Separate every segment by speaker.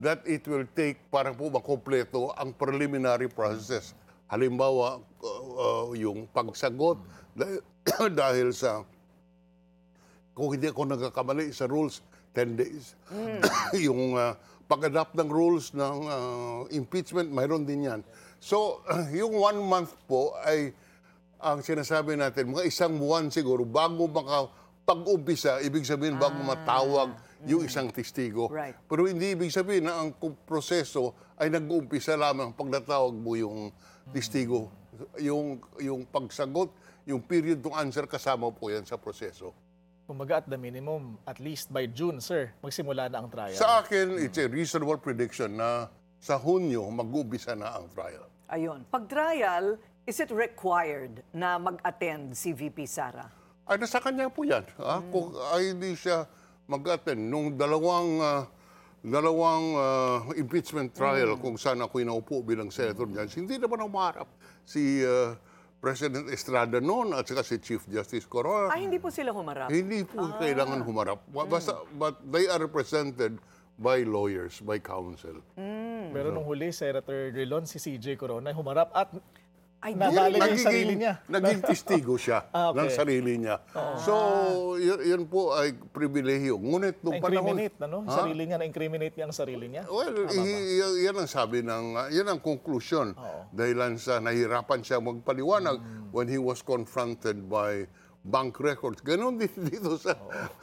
Speaker 1: that it will take para po makompleto ang preliminary processes. Halimbawa, yung pagsagot dahil sa, kung hindi ako nagkakamali sa rules, 10 days. Yung pag-adapt ng rules ng impeachment, mayroon din yan. So, yung 1 month po ay ang sinasabi natin, mga isang buwan siguro, bago pag-umpisa, ibig sabihin bago matawag yung isang testigo.
Speaker 2: Right.
Speaker 1: Pero hindi ibig sabihin na ang proseso ay nag-uumpisa lamang pag natawag mo yung testigo. Yung pagsagot, yung period to answer, kasama po yan sa proseso.
Speaker 3: Kumbaga at the minimum, at least by June, sir, magsimula na ang trial.
Speaker 1: Sa akin, it's a reasonable prediction na sa Hunyo, mag-uumpisa na ang trial.
Speaker 2: Ayun. Pag trial, is it required na mag-attend si VP Sara?
Speaker 1: Ay, nasa kanya po yan. Kung ay hindi siya mag-attend nung dalawang impeachment trial kung saan ako'y naupo bilang senator judge, hindi naman umarap si President Estrada noon at saka si Chief Justice Corona.
Speaker 2: Ay, hindi po sila humarap?
Speaker 1: Hindi po kailangan humarap. But they are represented by lawyers, by counsel.
Speaker 3: Pero nung huli, Senator Drilon, si CJ Corona, humarap at
Speaker 2: Ay,
Speaker 3: nadali niya yung sarili niya.
Speaker 1: Naging testigo siya
Speaker 3: Okay.
Speaker 1: ng sarili niya. So, yun po ay pribilehyo. Ngunit nung panahon...
Speaker 3: Na-incriminate, ano? Sarili niya, na-incriminate niya ang sarili niya.
Speaker 1: Well, yan ang sabi ng, yan ang conclusion. Dahilan sa nahirapan siya magpaliwanag when he was confronted by bank records. Ganon din dito sa,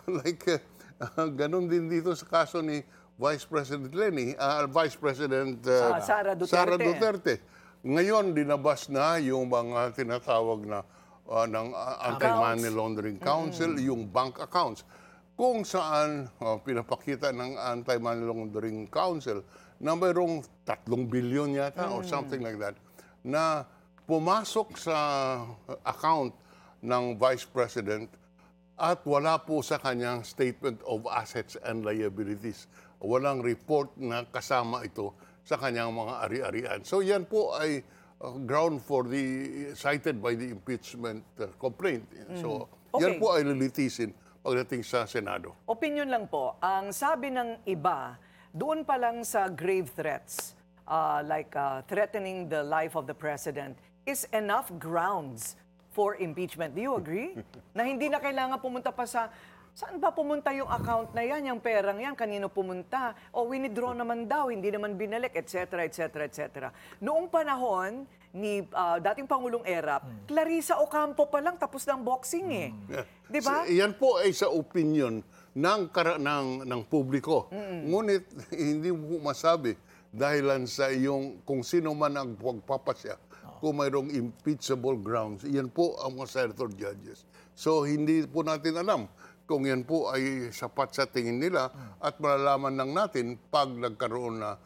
Speaker 1: ganon din dito sa kaso ni Vice President Vice President
Speaker 2: Sara
Speaker 1: Duterte. Ngayon, dinabas na yung mga tinatawag na ng Anti-Money Laundering Council, yung bank accounts, kung saan pinapakita ng Anti-Money Laundering Council na mayroong 3 billion yata or something like that, na pumasok sa account ng Vice President at wala po sa kanyang statement of assets and liabilities. Walang report na kasama ito sa kanyang mga ari-arian. So yan po ay ground for the cited by the impeachment complaint. So yan
Speaker 2: Okay.
Speaker 1: po ay lilitisin pagdating sa Senado.
Speaker 2: Opinion lang po, ang sabi ng iba, doon pa lang sa grave threats, threatening the life of the president, is enough grounds for impeachment. Do you agree? Na hindi na kailangan pumunta pa sa, saan ba pumunta yung account na yan, yung perang yan, kanino pumunta? O winidraw naman daw, hindi naman binalik, etc., etc., etc. Noong panahon ni dating Pangulong Erap, Clarissa Ocampo pa lang tapos ng boxing eh. Di ba?
Speaker 1: Yan po ay sa opinion ng publiko. Ngunit hindi mo masabi dahilan sa iyong kung sino man ang pagpapasya kung mayroong impeachable grounds. Yan po ang mga senator judges. So hindi po natin alam kung yan po ay sapat sa tingin nila at malalaman lang natin pag nagkaroon na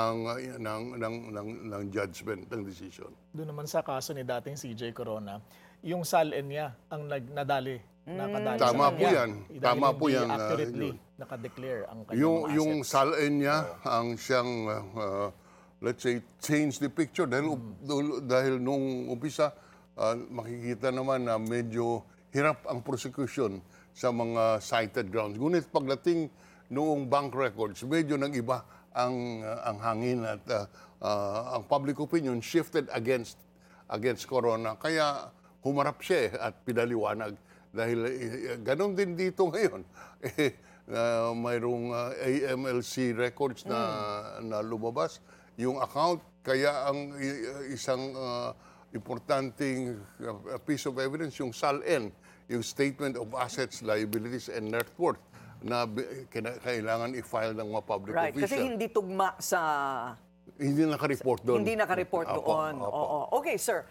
Speaker 1: ng judgment, ng decision.
Speaker 3: Doon naman sa kaso ni dating CJ Corona, yung SALN niya ang nakadali
Speaker 1: Tama
Speaker 3: sa
Speaker 1: po
Speaker 3: kanya.
Speaker 1: yan.
Speaker 3: Dahil
Speaker 1: Tama po
Speaker 3: hindi
Speaker 1: yan,
Speaker 3: accurately
Speaker 1: yun.
Speaker 3: nakadeclare ang kanyang mga
Speaker 1: Yung
Speaker 3: assets.
Speaker 1: SALN niya ang siyang, let's say, change the picture. Dahil nung umpisa, makikita naman na medyo hirap ang prosecution sa mga cited grounds. Ngunit pagdating noong bank records, medyo nag-iba ang hangin at ang public opinion shifted against Corona. Kaya humarap siya at pinaliwanag. Dahil ganon din dito ngayon. Mayroong AMLC records na lumabas. Yung account, kaya ang isang importanteng piece of evidence, yung SALN, yung Statement of Assets, Liabilities, and Net Worth, na kailangan i-file ng mga public
Speaker 2: Right,
Speaker 1: official.
Speaker 2: kasi hindi tugma sa...
Speaker 1: Hindi nakareport doon.
Speaker 2: Hindi nakareport doon. Oo. Okay, sir.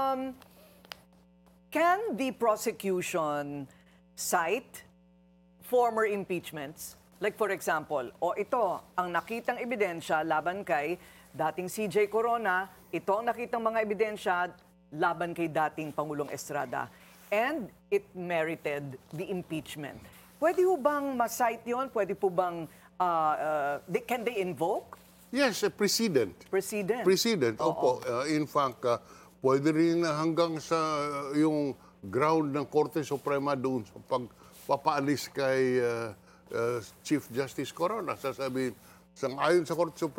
Speaker 2: Can the prosecution cite former impeachments? Like for example, ito, ang nakitang ebidensya laban kay dating CJ Corona, ito ang nakitang mga ebidensya laban kay dating Pangulong Estrada. And it merited the impeachment. Pwede po bang ma-cite yun? Pwede po bang, can they invoke?
Speaker 1: Yes, a precedent.
Speaker 2: Precedent.
Speaker 1: Precedent, opo. In fact, pwede rin hanggang sa yung ground ng Korte Suprema doon sa pagpapaalis kay Chief Justice Corona. Sasabihin, Sang-ayon sa Korte Suprema,